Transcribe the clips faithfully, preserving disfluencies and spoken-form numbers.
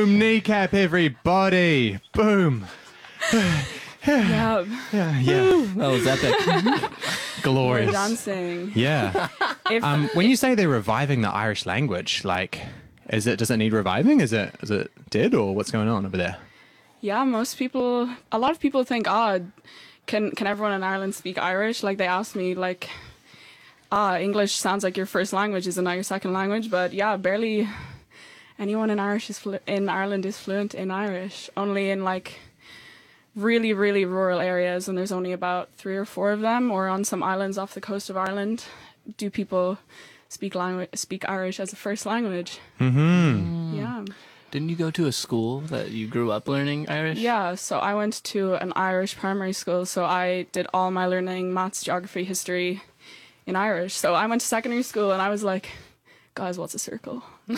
Boom, kneecap, everybody. Boom. Yeah. Yeah, yeah. That was epic. We're Glorious. dancing. Yeah. If, Um, when you say they're reviving the Irish language, like, is it, does it need reviving? Is it, is it dead, or what's going on over there? yeah, most people, a lot of people think, ah, can can everyone in Ireland speak Irish? Like, they ask me, like, ah, English sounds like your first language, is it not your second language? But yeah, barely anyone in Irish is flu- in Ireland is fluent in Irish. Only in like really, really rural areas, and there's only about three or four of them, or on some islands off the coast of Ireland, do people speak language speak Irish as a first language. Mm-hmm. Yeah. Didn't you go to a school that you grew up learning Irish? Yeah, so I went to an Irish primary school, so I did all my learning, maths, geography, history, in Irish. So I went to secondary school and I was like, guys, what's a circle?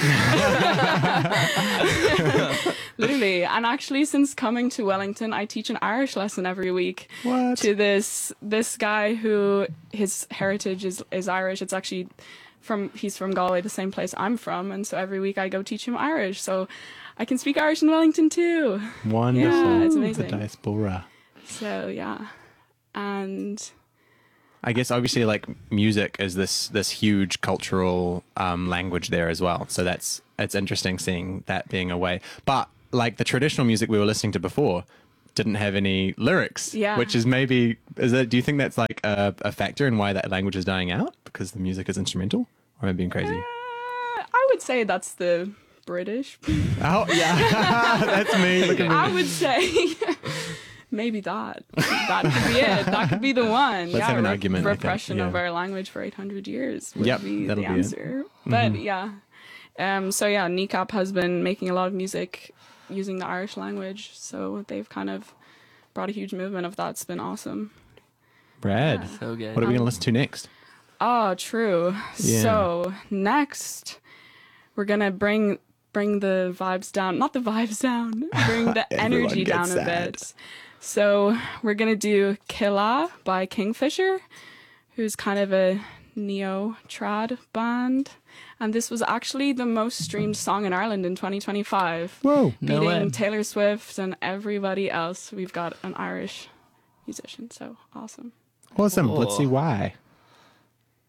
Literally. And actually, since coming to Wellington, I teach an Irish lesson every week. What? To this this guy who his heritage is, is Irish. It's actually from, he's from Galway, the same place I'm from. And so every week I go teach him Irish. So I can speak Irish in Wellington too. Wonderful. Yeah, it's The amazing. diaspora. So yeah. And I guess obviously like music is this this huge cultural um, language there as well. So that's it's interesting seeing that being a way. But like the traditional music we were listening to before didn't have any lyrics, Yeah. which is maybe is it? Do you think that's like a, a factor in why that language is dying out because the music is instrumental? Or am I being crazy? uh, I would say that's the British. Oh yeah, that's me. Look at me. I would say maybe that. That could be it. That could be the one. Let's yeah, have an rep- argument, I think, repression of yeah. our language for eight hundred years would Yep, be that'll the be it. answer. But yeah. Um, so yeah, Kneecap has been making a lot of music using the Irish language. So they've kind of brought a huge movement of that. It's been awesome. Brad, So good. what are we going to listen to next? Oh, true. Yeah. So next, we're gonna bring bring the vibes down. Not the vibes down. Bring the Everyone energy gets down a sad. bit. So we're gonna do Killa by Kingfisher, who's kind of a neo trad band, and this was actually the most streamed song in Ireland in twenty twenty-five, Whoa. No beating way. Taylor Swift and everybody else. We've got an Irish musician, so awesome. Awesome. Cool. Let's see why.